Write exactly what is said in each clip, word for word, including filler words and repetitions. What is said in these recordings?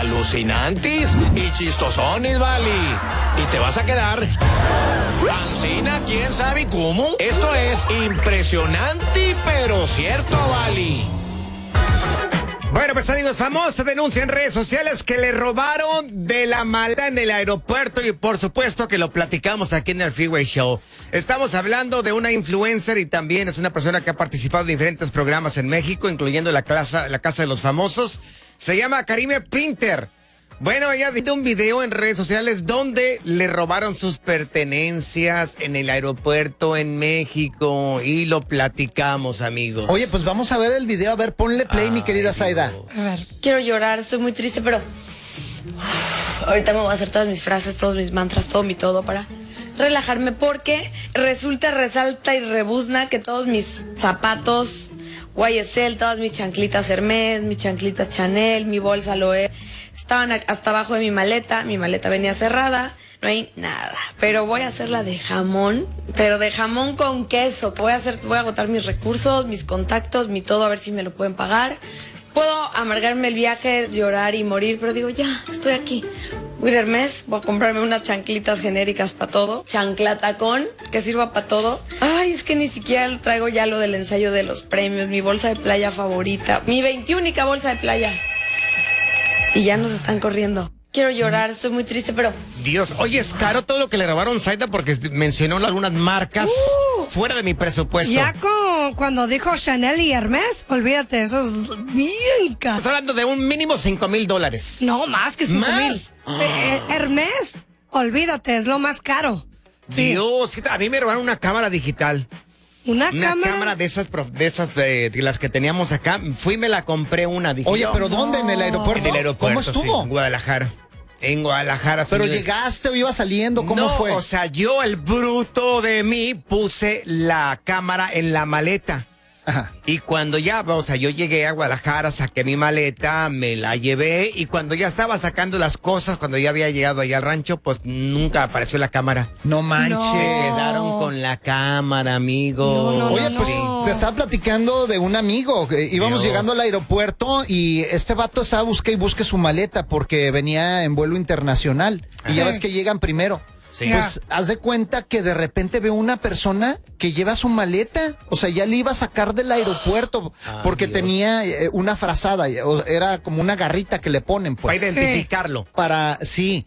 alucinantes y chistosones, vale. Y te vas a quedar ancina, quién sabe cómo. Esto es impresionante, pero cierto, vale. Bueno, pues amigos, famosa denuncia en redes sociales que le robaron de la maleta en el aeropuerto y por supuesto que lo platicamos aquí en el Freeway Show. Estamos hablando de una influencer y también es una persona que ha participado en diferentes programas en México, incluyendo la, clase, la Casa de los Famosos. Se llama Karime Pinter. Bueno, ella dio un video en redes sociales donde le robaron sus pertenencias en el aeropuerto en México y lo platicamos, amigos. Oye, pues vamos a ver el video, a ver, ponle play, Ay, mi querida Zaida. A ver, quiero llorar, estoy muy triste, pero ahorita me voy a hacer todas mis frases, todos mis mantras, todo mi todo para relajarme, porque resulta, resalta y rebuzna que todos mis zapatos Y S L, todas mis chanclitas Hermes, mis chanclitas Chanel, mi bolsa Loewe, estaban hasta abajo de mi maleta, mi maleta venía cerrada, no hay nada. Pero voy a hacerla de jamón, pero de jamón con queso. Voy a hacer, voy a agotar mis recursos, mis contactos, mi todo, a ver si me lo pueden pagar. Puedo amargarme el viaje, llorar y morir, pero digo, ya, estoy aquí. Voy a ir a Hermes, voy a comprarme unas chanclitas genéricas para todo, chanclatacón, que sirva para todo. Ay, es que ni siquiera traigo ya lo del ensayo de los premios, mi bolsa de playa favorita, mi veintiúnica bolsa de playa. Y ya nos están corriendo. Quiero llorar, estoy muy triste, pero... Dios, oye, es caro todo lo que le robaron Zaida porque mencionó algunas marcas uh, fuera de mi presupuesto. Ya con, cuando dijo Chanel y Hermes, olvídate, eso es bien caro. Estamos hablando de un mínimo cinco mil dólares. No, más que cinco mil. Oh. Eh, Hermes, olvídate, es lo más caro. Sí. Dios, a mí me robaron una cámara digital. Una, una cámara, cámara de esas, de esas de, de las que teníamos acá. Fui y me la compré una. Dije, Oye, yo, pero ¿dónde? ¿En el aeropuerto? En el aeropuerto, ¿Cómo estuvo? Sí, en Guadalajara. En Guadalajara. ¿Pero señores. llegaste o ibas saliendo? ¿Cómo no, fue? O sea, yo, el bruto de mí, puse la cámara en la maleta. Ajá. Y cuando ya, o sea, yo llegué a Guadalajara, saqué mi maleta, me la llevé y cuando ya estaba sacando las cosas, cuando ya había llegado allá al rancho, pues nunca apareció la cámara. No manches. No. Se quedaron con la cámara, amigo. No, no, Oye, no, pues no. te estaba platicando de un amigo. Que íbamos Dios. llegando al aeropuerto y este vato estaba busque y busque su maleta porque venía en vuelo internacional. Y Sí. ya ves que llegan primero. Sí. Pues haz de cuenta que de repente veo una persona que lleva su maleta, o sea, ya le iba a sacar del aeropuerto Ah, porque Dios. tenía tenía eh, una frazada, o era como una garrita que le ponen, pues. Para identificarlo. Para, sí.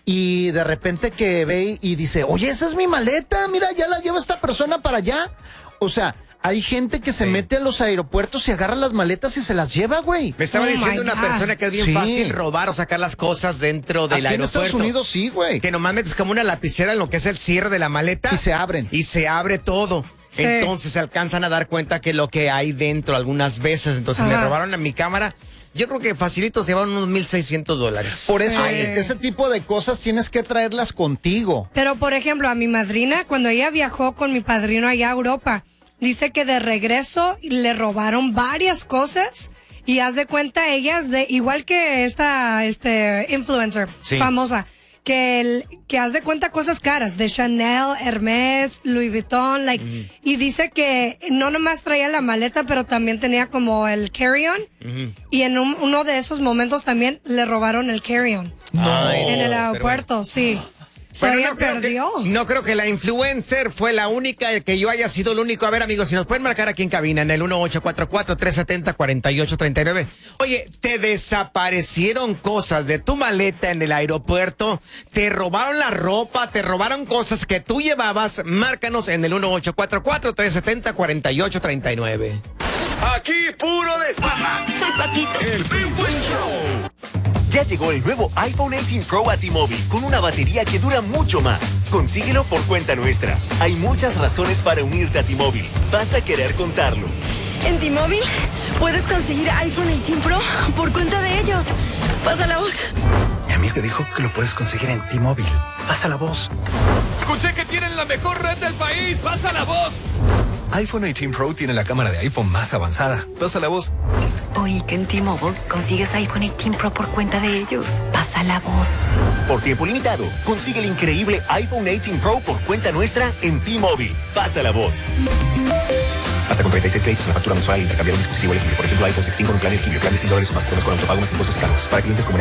Y de repente que ve y dice, oye, esa es mi maleta, mira, ya la lleva esta persona para allá. O sea, hay gente que se Sí. mete a los aeropuertos y agarra las maletas y se las lleva, güey. Me estaba Oh diciendo my una God. persona que es bien Sí. fácil robar o sacar las cosas dentro del Aquí en aeropuerto. Estados Unidos sí, güey. Que nomás metes como una lapicera en lo que es el cierre de la maleta. Y se abren. Y se abre todo. Sí. Entonces se alcanzan a dar cuenta que lo que hay dentro algunas veces. Entonces me Ajá. robaron a mi cámara. Yo creo que facilito se llevaron unos mil seiscientos dólares. Por eso, Sí. eh, ese tipo de cosas tienes que traerlas contigo. Pero, por ejemplo, a mi madrina, cuando ella viajó con mi padrino allá a Europa, dice que de regreso le robaron varias cosas y haz de cuenta ellas, de igual que esta este influencer Sí. famosa, que, el, que haz de cuenta cosas caras, de Chanel, Hermes, Louis Vuitton, like, Mm. y dice que no nomás traía la maleta, pero también tenía como el carry-on, Ujú. y en un- uno de esos momentos también le robaron el carry-on. Ay, En el pero aeropuerto, sí. So Bueno, ella no creo, que, perdió. no creo que la influencer fue la única, que yo haya sido el único. A ver, amigos, si nos pueden marcar aquí en cabina en el uno ocho cuatro cuatro, tres siete cero, cuatro ocho tres nueve. Oye, te desaparecieron cosas de tu maleta en el aeropuerto, te robaron la ropa, te robaron cosas que tú llevabas. Márcanos en el uno ocho cuatro cuatro, tres siete cero, cuatro ocho tres nueve. Aquí puro desmama. Soy Paquito. El Freeway Show. Ya llegó el nuevo iPhone dieciocho Pro a T-Mobile con una batería que dura mucho más. Consíguelo por cuenta nuestra. Hay muchas razones para unirte a T-Mobile. Vas a querer contarlo. En T-Mobile puedes conseguir iPhone dieciocho Pro por cuenta de ellos. Pasa la voz. Mi amigo dijo que lo puedes conseguir en T-Mobile. Pasa la voz. Escuché que tienen la mejor red del país. Pasa la voz. iPhone dieciocho Pro tiene la cámara de iPhone más avanzada. Pasa la voz. Oí que en T-Mobile consigues iPhone dieciocho Pro por cuenta de ellos. Pasa la voz. Por tiempo limitado, consigue el increíble iPhone dieciocho Pro por cuenta nuestra en T-Mobile. Pasa la voz. Hasta con treinta y seis créditos en la factura mensual intercambiar un dispositivo elegible. Por ejemplo, iPhone sexteen con un plan elegible. Plan de cien dólares o más por mes con autopago más impuestos y cargos. Para clientes como